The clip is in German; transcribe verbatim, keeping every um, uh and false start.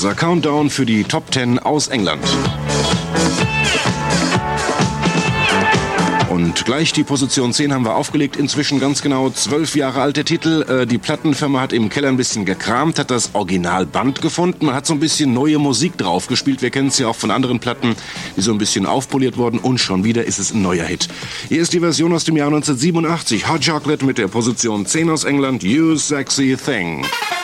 Unser Countdown für die Top zehn aus England. Und gleich die Position zehn haben wir aufgelegt. Inzwischen ganz genau zwölf Jahre alte Titel. Die Plattenfirma hat im Keller ein bisschen gekramt, hat das Originalband gefunden. Man hat so ein bisschen neue Musik drauf gespielt. Wir kennen es ja auch von anderen Platten, die so ein bisschen aufpoliert wurden. Und schon wieder ist es ein neuer Hit. Hier ist die Version aus dem Jahr neunzehnhundertsiebenundachtzig. Hot Chocolate mit der Position zehn aus England. You Sexy Thing.